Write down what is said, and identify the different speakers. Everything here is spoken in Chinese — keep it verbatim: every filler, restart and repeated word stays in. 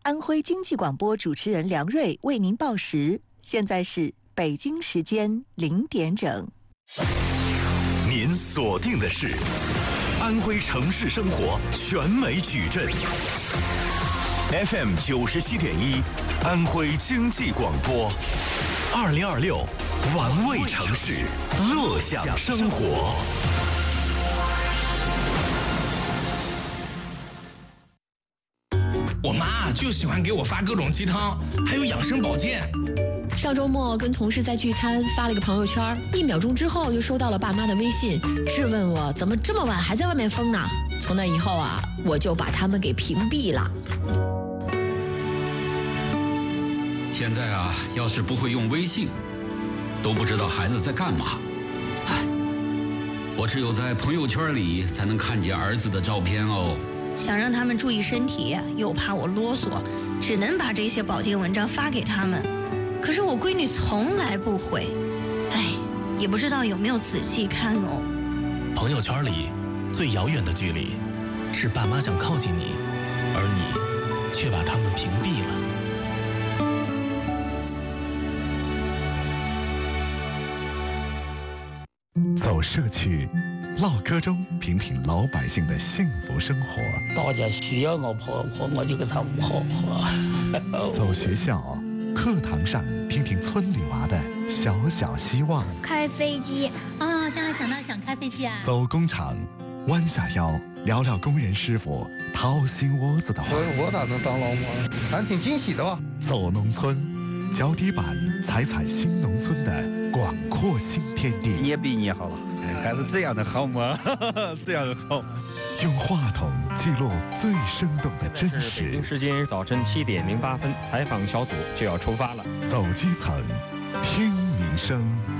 Speaker 1: 安徽经济广播主持人梁瑞为您报时，现在是北京时间零点整。
Speaker 2: 您锁定的是安徽城市生活全美矩阵 F M 九十七点一，安徽经济广播，二零二六玩味城市，乐享生活。
Speaker 3: 我妈就喜欢给我发各种鸡汤，还有养生保健。
Speaker 4: 上周末跟同事在聚餐，发了个朋友圈，一秒钟之后就收到了爸妈的微信，质问我怎么这么晚还在外面疯呢？从那以后啊，我就把他们给屏蔽了。
Speaker 5: 现在啊，要是不会用微信，都不知道孩子在干嘛。唉，我只有在朋友圈里才能看见儿子的照片哦。
Speaker 6: 想让他们注意身体，又怕我啰嗦，只能把这些保健文章发给他们。可是我闺女从来不回，哎，也不知道有没有仔细看哦。
Speaker 7: 朋友圈里最遥远的距离，是爸妈想靠近你，而你却把他们屏蔽了。
Speaker 8: 走社区，唠嗑中品品老百姓的幸福生活。
Speaker 9: 大家需要我婆婆，我就给他们婆婆。
Speaker 8: 走学校，课堂上听听村里娃的小小希望。
Speaker 10: 开飞机
Speaker 11: 啊，将来长大想开飞机啊。
Speaker 8: 走工厂，弯下腰聊聊工人师傅掏心窝子的话。
Speaker 12: 我我咋能当老母？还挺惊喜的吧。
Speaker 8: 走农村，脚底板踩踩新农村的广阔新天地。
Speaker 13: 你也比你好了，还是这样的好吗？这样好。
Speaker 8: 用话筒记录最生动的真实。
Speaker 14: 北京时间早晨七点零八分，采访小组就要出发了。
Speaker 8: 走基层，听民生。